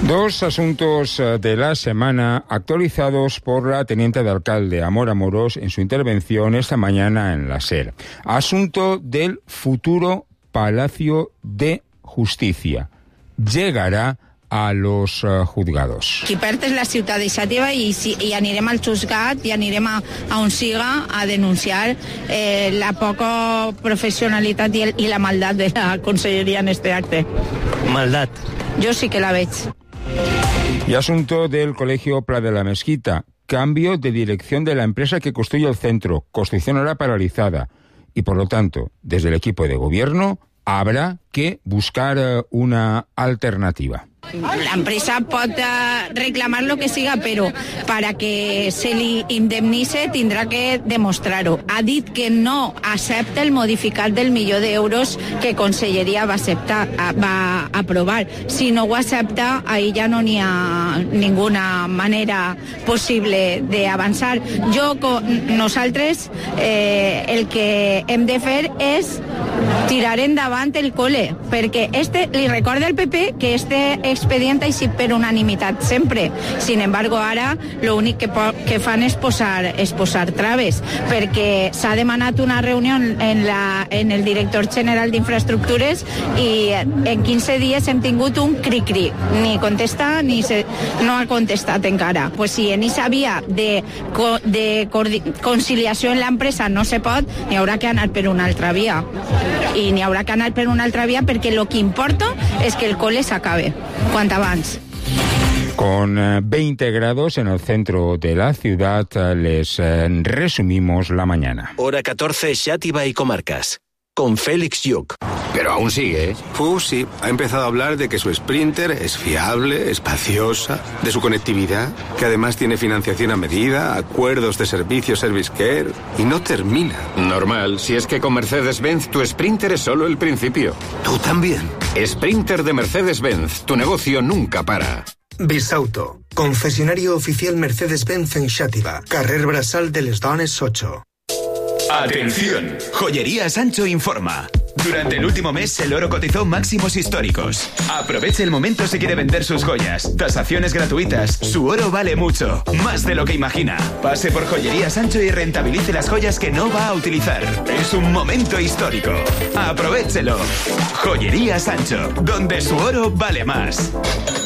Dos asuntos de la semana actualizados por la teniente de alcalde Amor Amorós en su intervención esta mañana en la SER. Asunto del futuro Palacio de Justicia. Llegará a los juzgados. Qui perd és la ciutat de Xàtiva i anirem al juzgat i anirem a on siga a denunciar la poca professionalitat i la maldat de la conselleria en este acte. Maldat. Jo sí que la veig. Y asunto del Colegio Pla de la Mesquita. Cambio de dirección de la empresa que construye el centro. Construcción ahora paralizada. Y por lo tanto, desde el equipo de gobierno, habrá que buscar una alternativa. La empresa pot reclamar lo que siga, però para que se li indemnitze tindrà que demostrar-ho. Ha dit que no accepta el modificat del €1.000.000 que Conselleria va aprovar. Si no ho accepta, ahí ja no n'hi ha ninguna manera possible d'avançar. Nosaltres el que hem de fer és tirar endavant el col·le, perquè li recorda al PP que expedient ha sigut per unanimitat sempre. Sin embargo, ara l'únic que fan és posar traves, perquè s'ha demanat una reunió en el director general d'Infraestructures i en 15 dies hem tingut un cri-cri. Ni contesta, no ha contestat encara. Pues si en esa via de conciliació en l'empresa no se pot, n'hi haurà que anar per una altra via. I n'hi haurà que anar per una altra via perquè el que importa és que el col·le s'acabe cuanto antes. Con 20 grados en el centro de la ciudad, les resumimos la mañana. Hora 14, Xàtiva y comarcas. Con Félix Lluc. Pero aún sigue, ¿eh? Sí, ha empezado a hablar de que su Sprinter es fiable, espaciosa, de su conectividad, que además tiene financiación a medida, acuerdos de servicio Service Care, y no termina. Normal, si es que con Mercedes-Benz tu Sprinter es solo el principio. ¿Tú también? Sprinter de Mercedes-Benz, tu negocio nunca para. Bisauto, concesionario oficial Mercedes-Benz en Xàtiva, carrer Braçal de les Dones 8. Atención, Joyería Sancho informa. Durante el último mes, el oro cotizó máximos históricos. Aproveche el momento si quiere vender sus joyas. Tasaciones gratuitas. Su oro vale mucho, más de lo que imagina. Pase por Joyería Sancho y rentabilice las joyas que no va a utilizar. Es un momento histórico. Aprovéchelo. Joyería Sancho, donde su oro vale más.